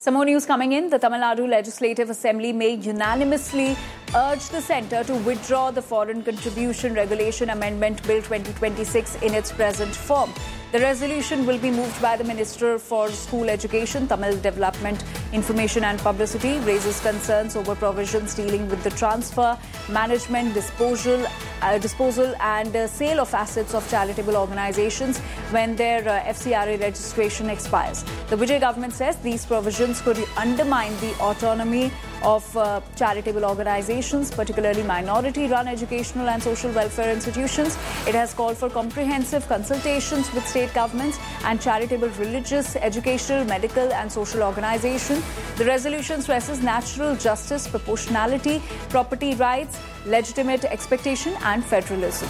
Some more news coming in. The Tamil Nadu Legislative Assembly may unanimously urge the centre to withdraw the Foreign Contribution Regulation Amendment Bill 2026 in its present form. The resolution will be moved by the Minister for School Education, Tamil Development, Information and Publicity, raises concerns over provisions dealing with the transfer, management, disposal and sale of assets of charitable organisations when their FCRA registration expires. The Vijay government says these provisions could undermine the autonomy of charitable organisations, particularly minority-run educational and social welfare institutions. It has called for comprehensive consultations with state governments and charitable, religious, educational, medical and social organisations. The resolution stresses natural justice, proportionality, property rights, legitimate expectation and federalism.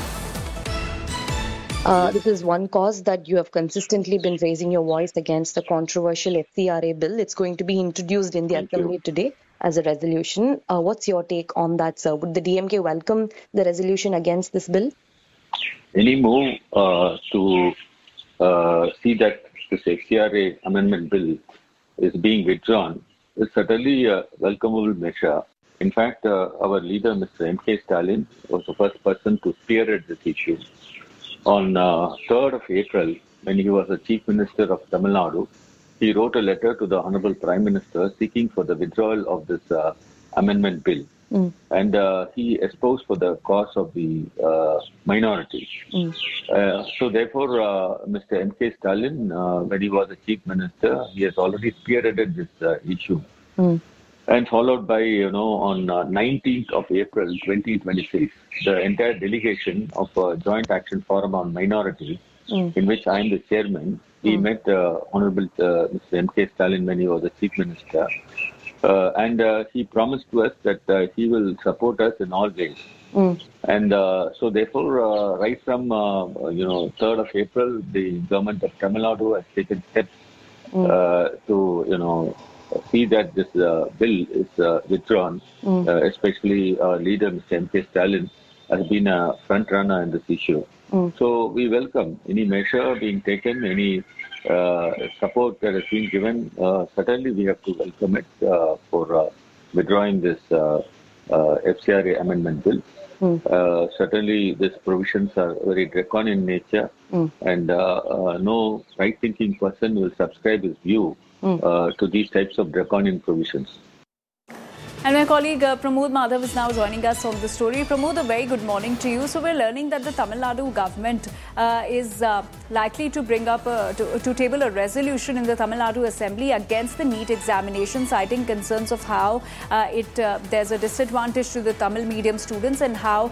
This is one cause that you have consistently been raising your voice against the controversial FCRA bill. It's going to be introduced in the Assembly today as a resolution. What's your take on that, sir? Would the DMK welcome the resolution against this bill? Any move to see that this FCRA amendment bill is being withdrawn is certainly a welcomable measure. In fact, our leader, Mr. M.K. Stalin, was the first person to spearhead this issue. On 3rd of April, when he was the Chief Minister of Tamil Nadu, he wrote a letter to the Honorable Prime Minister seeking for the withdrawal of this amendment bill. And he espoused for the cause of the minority. So therefore, Mr. M.K. Stalin, when he was the Chief Minister, he has already spearheaded this issue. And followed by, on 19th of April 2026, the entire delegation of Joint Action Forum on Minority, in which I am the chairman, he met Honorable Mr. M.K. Stalin when he was the Chief Minister. And he promised to us that he will support us in all ways. And so therefore, right from, 3rd of April, the government of Tamil Nadu has taken steps to, see that this bill is withdrawn, especially our leader, Mr. M.K. Stalin, has been a front runner in this issue. So we welcome any measure being taken, any support that has been given. Certainly we have to welcome it for withdrawing this FCRA amendment bill. Certainly these provisions are very draconian in nature, and no right-thinking person will subscribe his view to these types of draconian provisions. And my colleague Pramod Madhav is now joining us on the story. Pramod, a very good morning to you. So we're learning that the Tamil Nadu government is likely to bring up, to table a resolution in the Tamil Nadu Assembly against the NEET examination, citing concerns of how there's a disadvantage to the Tamil medium students and how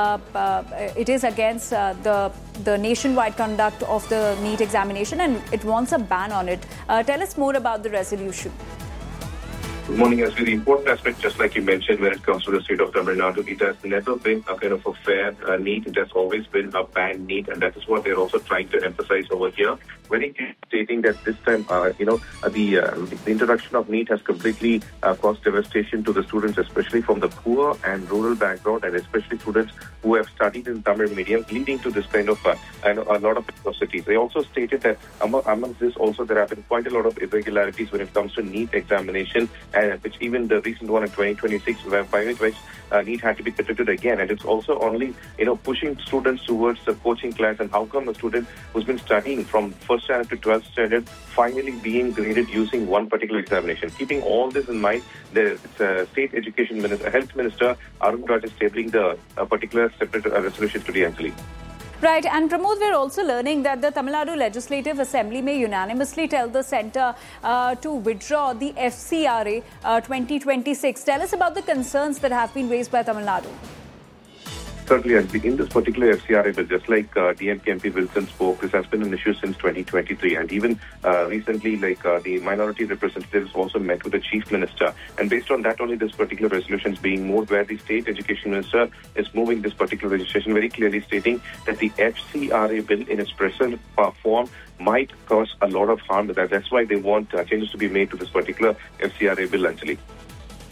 it is against the nationwide conduct of the NEET examination, and it wants a ban on it. Tell us more about the resolution. Good morning, Ashley. The important aspect, just like you mentioned, when it comes to the state of Tamil Nadu, it has never been a kind of a fair NEET. It has always been a banned NEET, and that is what they're also trying to emphasize over here. Very clearly stating that this time, the introduction of NEET has completely caused devastation to the students, especially from the poor and rural background, and especially students who have studied in Tamil medium, leading to this kind of a lot of atrocities. They also stated that amongst this also there have been quite a lot of irregularities when it comes to NEET examination, and which even the recent one in 2026, by which NEET had to be conducted again. And it's also only, pushing students towards the coaching class, and how come a student who's been studying from 1st standard to 12th standard finally being graded using one particular examination. Keeping all this in mind, the State Education Minister, Health Minister, Arun Raj is tabling the particular separate resolution today, actually. Right, and Pramod, we're also learning that the Tamil Nadu Legislative Assembly may unanimously tell the centre to withdraw the FCRA 2026. Tell us about the concerns that have been raised by Tamil Nadu. Certainly, in this particular FCRA bill, just like DMK MP Wilson spoke, this has been an issue since 2023. And even recently, the minority representatives also met with the Chief Minister. And based on that, only this particular resolution is being moved, where the State Education Minister is moving this particular legislation, very clearly stating that the FCRA bill in its present form might cause a lot of harm. That's why they want changes to be made to this particular FCRA bill, actually.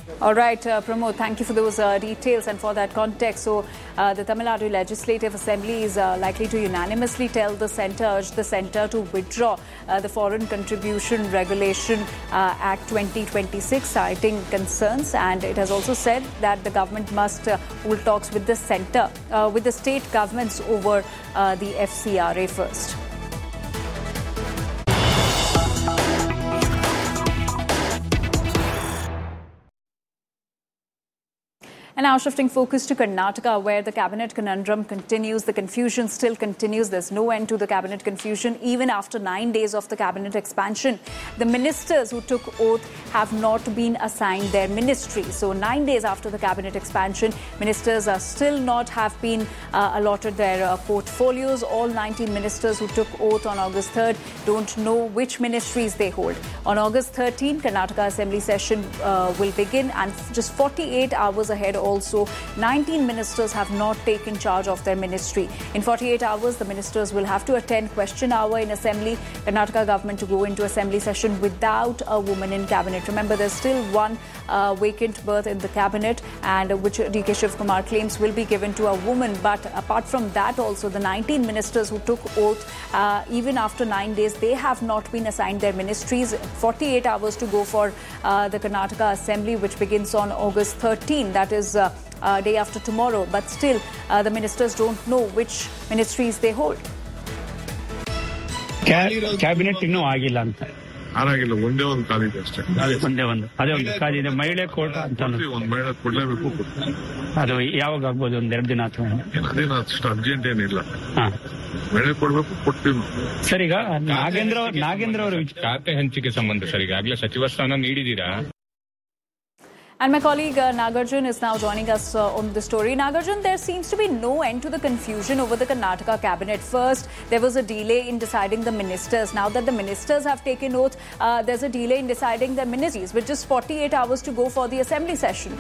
All right, Pramod, thank you for those details and for that context. So, the Tamil Nadu Legislative Assembly is likely to unanimously urge the centre to withdraw the Foreign Contribution Regulation Act 2026, citing concerns. And it has also said that the government must hold talks with the centre, with the state governments over the FCRA first. And now shifting focus to Karnataka, where the cabinet conundrum continues. The confusion still continues. There's no end to the cabinet confusion, even after 9 days of the cabinet expansion. The ministers who took oath have not been assigned their ministry. So 9 days after the cabinet expansion, ministers are still not have been allotted their portfolios. All 19 ministers who took oath on August 3rd don't know which ministries they hold. On August 13, Karnataka Assembly session will begin, and just 48 hours ahead, also 19 ministers have not taken charge of their ministry. In 48 hours, the ministers will have to attend question hour in Assembly. Karnataka government to go into Assembly session without a woman in cabinet. Remember, there's still one vacant berth in the cabinet, and which DK Shiv Kumar claims will be given to a woman. But apart from that, also the 19 ministers who took oath, even after 9 days, they have not been assigned their ministries. 48 hours to go for the Karnataka Assembly, which begins on August 13. That is day after tomorrow. But still, the ministers don't know which ministries they hold. Cabinet ಇನ್ನೂ ಆಗಿಲ್ಲ ಅಂತ ಆಗಿಲ್ಲ. ಒಂದೇ ಒಂದು ಕಾಲಿದೆ ಅಷ್ಟೇ. ಅದೇ ಒಂದು ಕಾಲಿದೆ. ಮಹಿಳೆ ಕೋಟ ಅಂತ ಒಂದು ಮಹಿಳೆ ಕೊಡ್ಲೇಬೇಕು. ಅದು ಯಾವಾಗ ಆಗ್ಬೋದು? ಒಂದ್ 2 ದಿನ ಅಥವಾ ಅದೇನು ಅಷ್ಟು ಅರ್ಜೆಂಟ್ ಏನಿಲ್ಲ. ಮಹಿಳೆ ಕೊಡ್ಬೇಕು, ಕೊಡ್ತೀವಿ. ಸರ್, ಈಗ ನಾಗೇಂದ್ರ ಅವರು ಖಾತೆ ಹಂಚಿಕೆ ಸಂಬಂಧ ಸರ್ ಈಗಾಗಲೇ ಸಚಿವ ಸ್ಥಾನ ನೀಡಿದ್ದೀರಾ? And my colleague Nagarjun is now joining us on the story. Nagarjun, there seems to be no end to the confusion over the Karnataka cabinet. First, there was a delay in deciding the ministers. Now that the ministers have taken oath, there's a delay in deciding their ministries, with just 48 hours to go for the assembly session.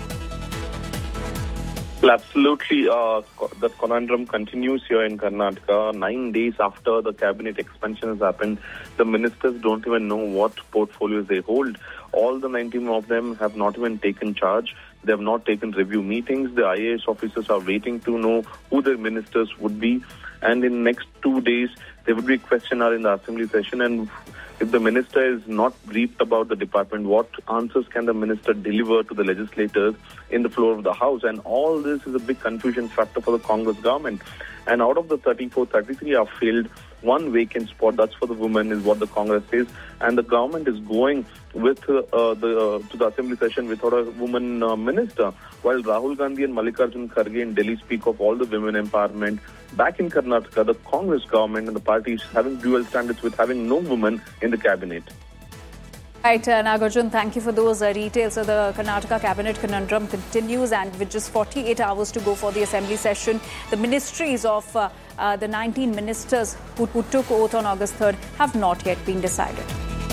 Well, absolutely. The conundrum continues here in Karnataka. 9 days after the cabinet expansion has happened, the ministers don't even know what portfolios they hold. All the 19 of them have not even taken charge. They have not taken review meetings. The IAS officers are waiting to know who their ministers would be. And in next 2 days, there would be a question hour in the assembly session. And if the minister is not briefed about the department, what answers can the minister deliver to the legislators in the floor of the House? And all this is a big confusion factor for the Congress government. And out of the 34, 33 are filled. One vacant spot, that's for the women, is what the Congress says. And the government is going with to the assembly session without a woman minister. While Rahul Gandhi and Mallikarjun Kharge in Delhi speak of all the women empowerment, back in Karnataka, the Congress government and the party is having dual standards with having no woman in the cabinet. Right, Nagarjun, thank you for those details. So the Karnataka cabinet conundrum continues, and with just 48 hours to go for the assembly session, the ministries of the 19 ministers who took oath on August 3rd have not yet been decided.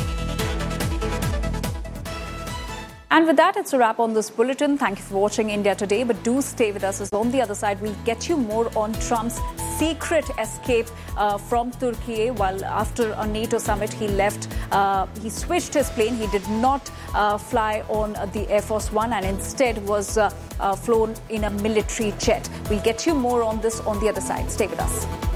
And with that, it's a wrap on this bulletin. Thank you for watching India Today, but do stay with us, as on the other side, we'll get you more on Trump's secret escape from Turkey. While after a NATO summit, he switched his plane. He did not fly on the Air Force One, and instead was flown in a military jet. We'll get you more on this on the other side. Stay with us.